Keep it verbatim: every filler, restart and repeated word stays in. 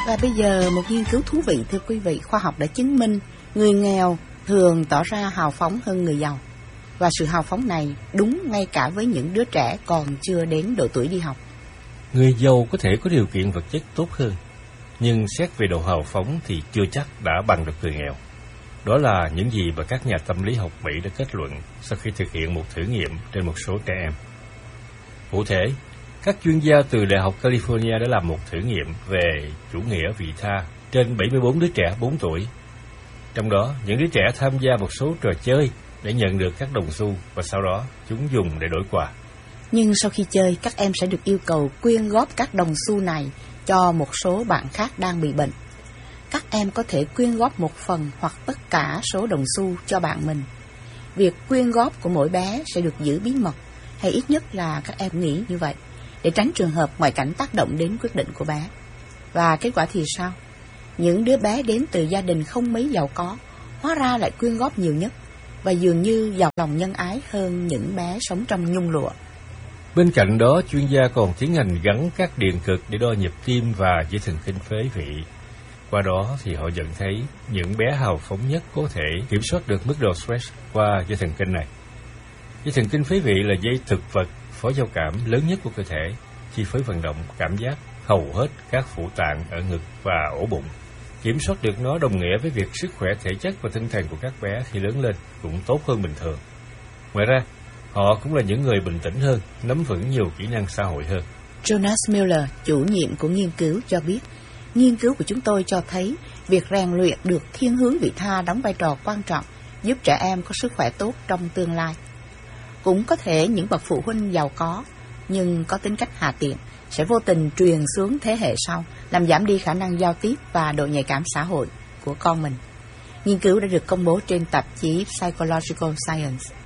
Và bây giờ một nghiên cứu thú vị, thưa quý vị. Khoa học đã chứng minh người nghèo thường tỏ ra hào phóng hơn người giàu. Và sự hào phóng này đúng ngay cả với những đứa trẻ còn chưa đến độ tuổi đi học. Người giàu có thể có điều kiện vật chất tốt hơn, nhưng xét về độ hào phóng thì chưa chắc đã bằng được người nghèo. Đó là những gì mà các nhà tâm lý học Mỹ đã kết luận sau khi thực hiện một thử nghiệm trên một số trẻ em. Cụ thể, các chuyên gia từ Đại học California đã làm một thử nghiệm về chủ nghĩa vị tha trên bảy mươi bốn đứa trẻ bốn tuổi. Trong đó, những đứa trẻ tham gia một số trò chơi để nhận được các đồng xu và sau đó chúng dùng để đổi quà. Nhưng sau khi chơi, các em sẽ được yêu cầu quyên góp các đồng xu này cho một số bạn khác đang bị bệnh. Các em có thể quyên góp một phần hoặc tất cả số đồng xu cho bạn mình. Việc quyên góp của mỗi bé sẽ được giữ bí mật, hay ít nhất là các em nghĩ như vậy, để tránh trường hợp ngoại cảnh tác động đến quyết định của bé. Và kết quả thì sao? Những đứa bé đến từ gia đình không mấy giàu có, hóa ra lại quyên góp nhiều nhất, và dường như giàu lòng nhân ái hơn những bé sống trong nhung lụa. Bên cạnh đó, chuyên gia còn tiến hành gắn các điện cực để đo nhịp tim và dây thần kinh phế vị. Qua đó thì họ nhận thấy những bé hào phóng nhất có thể kiểm soát được mức độ stress qua dây thần kinh này. Dây thần kinh phế vị là dây thực vật phối giao cảm lớn nhất của cơ thể, chi phối vận động cảm giác hầu hết các phủ tạng ở ngực và ổ bụng. Kiểm soát được nó đồng nghĩa với việc sức khỏe thể chất và tinh thần của các bé khi lớn lên cũng tốt hơn bình thường. Ngoài ra, họ cũng là những người bình tĩnh hơn, nắm vững nhiều kỹ năng xã hội hơn. Jonas Miller, chủ nhiệm của nghiên cứu, cho biết, nghiên cứu của chúng tôi cho thấy việc rèn luyện được thiên hướng vị tha đóng vai trò quan trọng giúp trẻ em có sức khỏe tốt trong tương lai. Cũng có thể những bậc phụ huynh giàu có nhưng có tính cách hà tiện sẽ vô tình truyền xuống thế hệ sau, làm giảm đi khả năng giao tiếp và độ nhạy cảm xã hội của con mình. Nghiên cứu đã được công bố trên tạp chí Psychological Science.